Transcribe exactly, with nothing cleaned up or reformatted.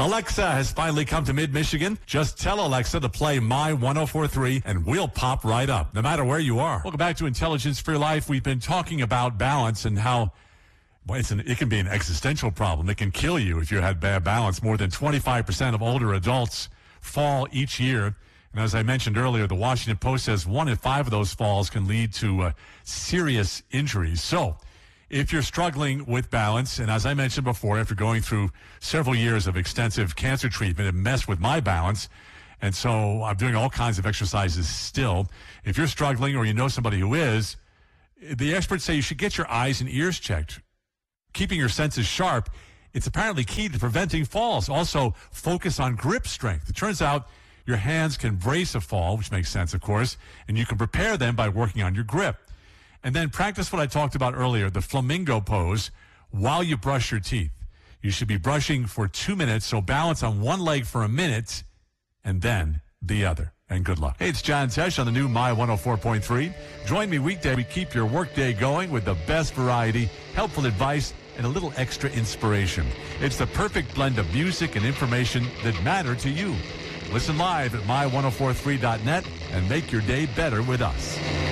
Alexa has finally come to mid-Michigan. Just tell Alexa to play My one oh four point three and we'll pop right up, no matter where you are. Welcome back to Intelligence for Your Life. We've been talking about balance and how well, it's an, it can be an existential problem. It can kill you if you had bad balance. More than twenty-five percent of older adults fall each year. And as I mentioned earlier, the Washington Post says one in five of those falls can lead to uh, serious injuries. So if you're struggling with balance, and as I mentioned before, after going through several years of extensive cancer treatment, it messed with my balance. And so I'm doing all kinds of exercises still. If you're struggling or you know somebody who is, the experts say you should get your eyes and ears checked. Keeping your senses sharp, it's apparently key to preventing falls. Also, focus on grip strength. It turns out your hands can brace a fall, which makes sense, of course, and you can prepare them by working on your grip. And then practice what I talked about earlier, the flamingo pose, while you brush your teeth. You should be brushing for two minutes, so balance on one leg for a minute, and then the other. And good luck. Hey, it's John Tesh on the new My one oh four point three. Join me weekday. We keep your workday going with the best variety, helpful advice, and a little extra inspiration. It's the perfect blend of music and information that matter to you. Listen live at my one oh four three dot net and make your day better with us.